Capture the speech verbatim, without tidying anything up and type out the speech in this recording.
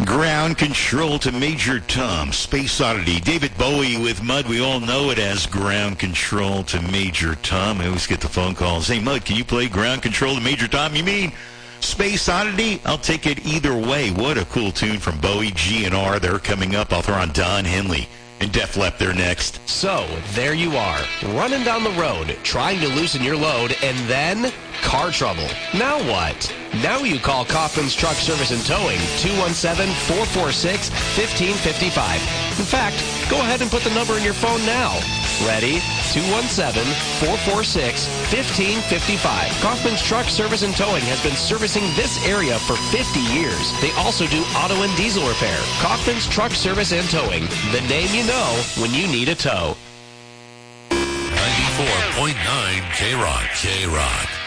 Ground Control to Major Tom, Space Oddity. David Bowie with Mud. We all know it as Ground Control to Major Tom. I always get the phone calls. Hey, Mud, can you play Ground Control to Major Tom? You mean Space Oddity? I'll take it either way. What a cool tune from Bowie, G N R. They're coming up. I'll throw on Don Henley and Def Leppard there next. So, there you are, running down the road, trying to loosen your load, and then car trouble. Now what? Now you call Kaufman's Truck Service and Towing, two one seven, four four six, one five five five. In fact, go ahead and put the number in your phone now. Ready? two one seven, four four six, one five five five. Kaufman's Truck Service and Towing has been servicing this area for fifty years. They also do auto and diesel repair. Kaufman's Truck Service and Towing, the name you know when you need a tow. ninety-four point nine K-Rock. K-Rock.